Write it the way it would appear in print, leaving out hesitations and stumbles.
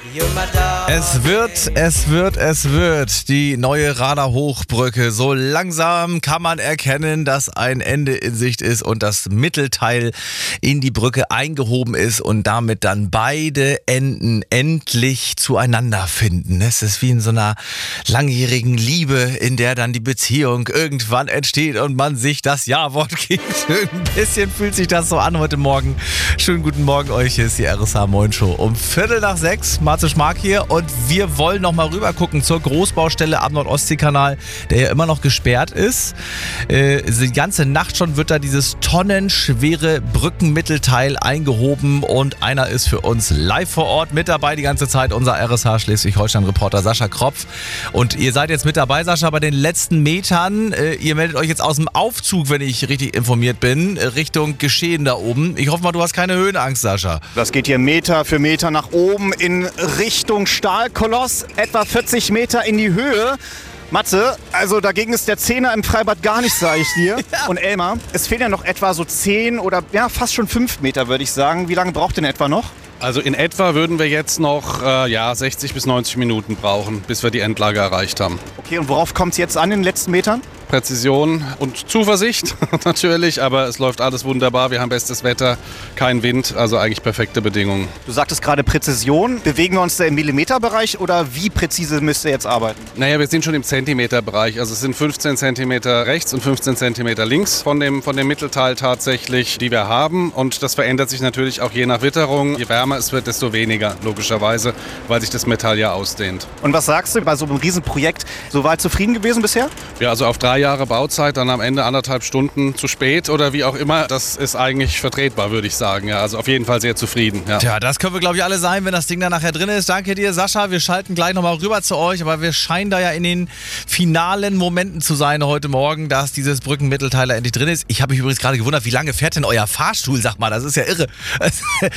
Es wird die neue Radarhochbrücke. So langsam kann man erkennen, dass ein Ende in Sicht ist und das Mittelteil in die Brücke eingehoben ist und damit dann beide Enden endlich zueinander finden. Es ist wie in so einer langjährigen Liebe, in der dann die Beziehung irgendwann entsteht und man sich das Ja-Wort gibt. Ein bisschen fühlt sich das so an heute Morgen. Schönen guten Morgen euch, hier ist die RSH Moin Show. Um 5:45, Marze Schmark hier und wir wollen noch mal rüber gucken zur Großbaustelle am Nordostseekanal, der ja immer noch gesperrt ist. Die ganze Nacht schon wird da dieses tonnenschwere Brückenmittelteil eingehoben und einer ist für uns live vor Ort mit dabei die ganze Zeit, unser RSH Schleswig-Holstein-Reporter Sascha Kropf. Und ihr seid jetzt mit dabei, Sascha, bei den letzten Metern. Ihr meldet euch jetzt aus dem Aufzug, wenn ich richtig informiert bin, Richtung Geschehen da oben. Ich hoffe mal, du hast keine Höhenangst, Sascha. Das geht hier Meter für Meter nach oben in Richtung Stahlkoloss, etwa 40 Meter in die Höhe. Matze, also dagegen ist der Zehner im Freibad gar nicht, sage ich dir. Ja. Und Elmar, es fehlen ja noch etwa so 10 oder ja, fast schon 5 Meter, würde ich sagen. Wie lange braucht ihr denn etwa noch? Also in etwa würden wir jetzt noch 60 bis 90 Minuten brauchen, bis wir die Endlage erreicht haben. Okay, und worauf kommt es jetzt an in den letzten Metern? Präzision und Zuversicht natürlich, aber es läuft alles wunderbar. Wir haben bestes Wetter, kein Wind, also eigentlich perfekte Bedingungen. Du sagtest gerade Präzision. Bewegen wir uns da im Millimeterbereich oder wie präzise müsst ihr jetzt arbeiten? Naja, wir sind schon im Zentimeterbereich. Also es sind 15 Zentimeter rechts und 15 Zentimeter links von dem Mittelteil tatsächlich, die wir haben. Und das verändert sich natürlich auch je nach Witterung. Je wärmer es wird, desto weniger, logischerweise, weil sich das Metall ja ausdehnt. Und was sagst du bei so einem Riesenprojekt? Soweit zufrieden gewesen bisher? Ja, also auf 3 Jahre Bauzeit, dann am Ende 1,5 Stunden zu spät oder wie auch immer, das ist eigentlich vertretbar, würde ich sagen. Ja, also auf jeden Fall sehr zufrieden. Ja. Tja, das können wir, glaube ich, alle sein, wenn das Ding dann nachher drin ist. Danke dir, Sascha. Wir schalten gleich nochmal rüber zu euch, aber wir scheinen da ja in den finalen Momenten zu sein heute Morgen, dass dieses Brückenmittelteil endlich drin ist. Ich habe mich übrigens gerade gewundert, wie lange fährt denn euer Fahrstuhl? Sag mal, das ist ja irre.